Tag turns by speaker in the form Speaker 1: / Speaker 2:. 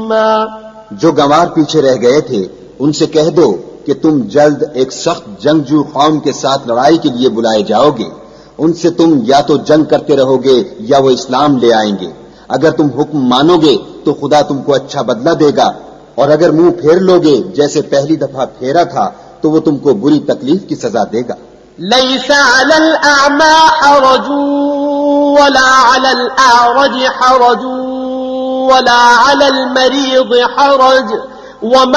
Speaker 1: हुमा।
Speaker 2: जो गंवार पीछे रह गए थे उनसे कह दो कि तुम जल्द एक सख्त जंगजू कौम के साथ लड़ाई के लिए बुलाए जाओगे। उनसे तुम या तो जंग करते रहोगे या वो इस्लाम ले आएंगे। अगर तुम हुक्म मानोगे तो खुदा तुमको अच्छा बदला देगा, और अगर मुंह फेर लोगे जैसे पहली दफा फेरा था तो वो तुमको बुरी तकलीफ की सजा देगा।
Speaker 1: लैसा अलल अअमा हरजू वला अलल अअरज हरजू वला अलल मरीद हरज